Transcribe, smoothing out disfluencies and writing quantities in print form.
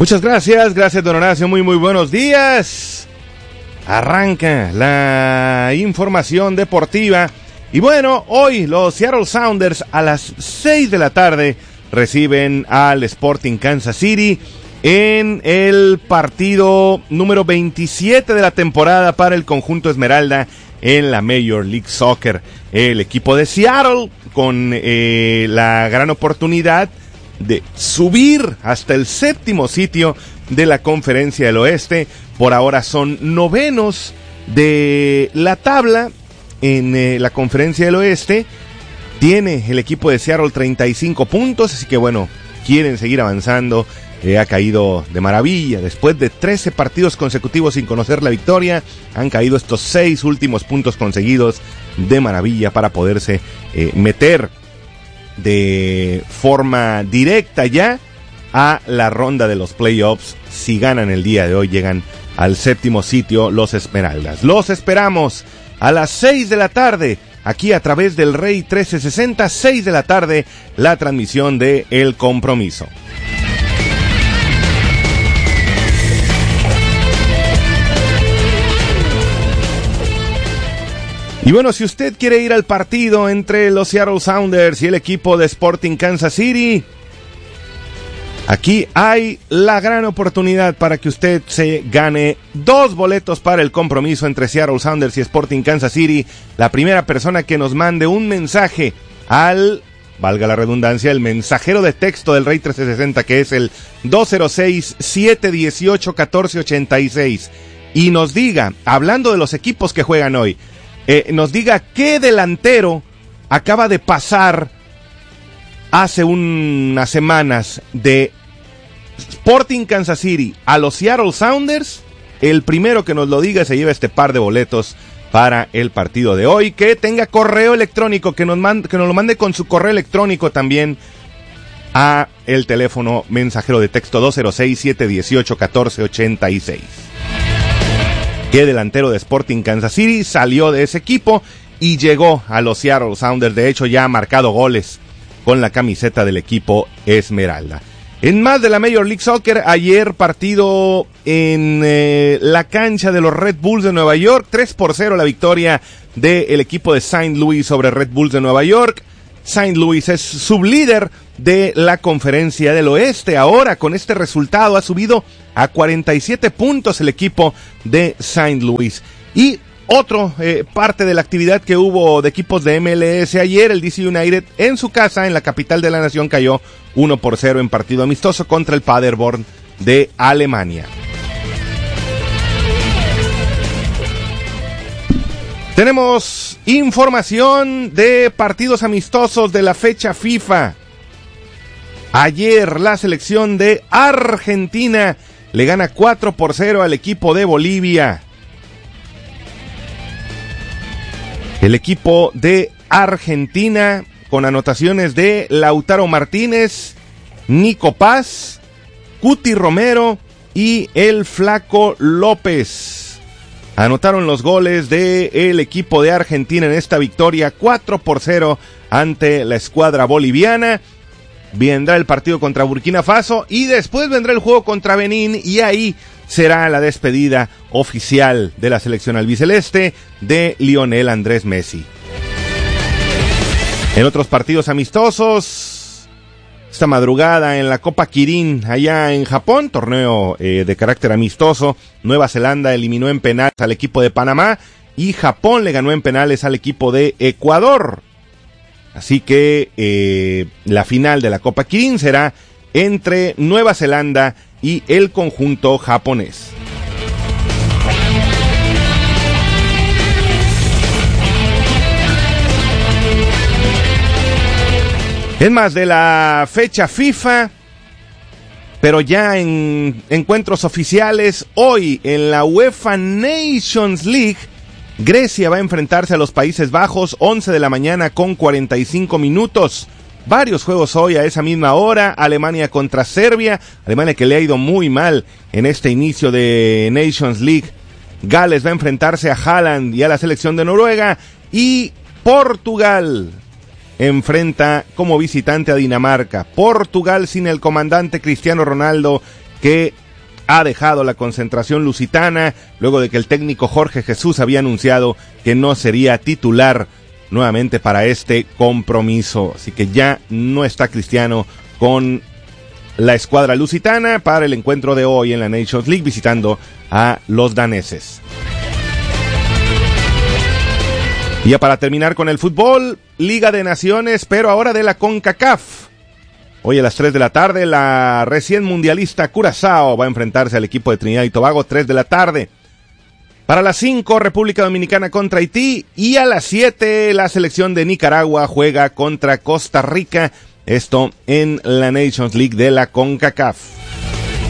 Muchas gracias don Horacio, muy buenos días. Arranca la información deportiva. Y bueno, hoy los Seattle Sounders a las 6 de la tarde reciben al Sporting Kansas City en el partido número 27 de la temporada para el conjunto Esmeralda en la Major League Soccer. El equipo de Seattle con la gran oportunidad de subir hasta el 7º sitio de la Conferencia del Oeste. Por ahora son novenos de la tabla en la Conferencia del Oeste. Tiene el equipo de Seattle 35 puntos, así que bueno, quieren seguir avanzando. Ha caído de maravilla. Después de 13 partidos consecutivos sin conocer la victoria, han caído estos 6 últimos puntos conseguidos de maravilla para poderse meter de forma directa ya a la ronda de los playoffs. Si ganan el día de hoy, llegan al 7º sitio los Esmeraldas. Los esperamos a las 6 de la tarde, aquí a través del Rey 1360, 6 de la tarde, la transmisión de El Compromiso. Y bueno, si usted quiere ir al partido entre los Seattle Sounders y el equipo de Sporting Kansas City, aquí hay la gran oportunidad para que usted se gane 2 boletos para el compromiso entre Seattle Sounders y Sporting Kansas City. La primera persona que nos mande un mensaje al, valga la redundancia, el mensajero de texto del Rey 1360, que es el 206-718-1486, y nos diga, hablando de los equipos que juegan hoy, nos diga qué delantero acaba de pasar hace unas semanas de Sporting Kansas City a los Seattle Sounders. El primero que nos lo diga se lleva este par de boletos para el partido de hoy. Que tenga correo electrónico, que nos lo mande con su correo electrónico también a el teléfono mensajero de texto 206-718-1486. ¿Qué delantero de Sporting Kansas City salió de ese equipo y llegó a los Seattle Sounders? De hecho, ya ha marcado goles con la camiseta del equipo Esmeralda. En más de la Major League Soccer, ayer partido en la cancha de los Red Bulls de Nueva York. 3-0 la victoria del equipo de St. Louis sobre Red Bulls de Nueva York. St. Louis es sublíder de la Conferencia del Oeste. Ahora, con este resultado, ha subido a 47 puntos el equipo de St. Louis. Y otro parte de la actividad que hubo de equipos de MLS ayer, el DC United en su casa, en la capital de la nación, cayó 1-0 en partido amistoso contra el Paderborn de Alemania. Tenemos información de partidos amistosos de la fecha FIFA. Ayer la selección de Argentina le gana 4-0 al equipo de Bolivia. El equipo de Argentina con anotaciones de Lautaro Martínez, Nico Paz, Cuti Romero y el Flaco López. Anotaron los goles del equipo de Argentina en esta victoria 4-0 ante la escuadra boliviana. Vendrá el partido contra Burkina Faso y después vendrá el juego contra Benín, y ahí será la despedida oficial de la selección albiceleste de Lionel Andrés Messi. En otros partidos amistosos, esta madrugada en la Copa Kirin, allá en Japón, torneo de carácter amistoso, Nueva Zelanda eliminó en penales al equipo de Panamá y Japón le ganó en penales al equipo de Ecuador. Así que la final de la Copa Kirin será entre Nueva Zelanda y el conjunto japonés. Es más de la fecha FIFA, pero ya en encuentros oficiales, hoy en la UEFA Nations League, Grecia va a enfrentarse a los Países Bajos, 11 de la mañana con 45 minutos. Varios juegos hoy a esa misma hora. Alemania contra Serbia. Alemania que le ha ido muy mal en este inicio de Nations League. Gales va a enfrentarse a Haaland y a la selección de Noruega. Y Portugal enfrenta como visitante a Dinamarca. Portugal sin el comandante Cristiano Ronaldo que ha dejado la concentración lusitana luego de que el técnico Jorge Jesús había anunciado que no sería titular nuevamente para este compromiso. Así que ya no está Cristiano con la escuadra lusitana para el encuentro de hoy en la Nations League visitando a los daneses. Y ya para terminar con el fútbol, Liga de Naciones, pero ahora de la CONCACAF. Hoy a las 3 de la tarde, la recién mundialista Curazao va a enfrentarse al equipo de Trinidad y Tobago, 3 de la tarde. Para las 5, República Dominicana contra Haití, y a las 7, la selección de Nicaragua juega contra Costa Rica, esto en la Nations League de la CONCACAF.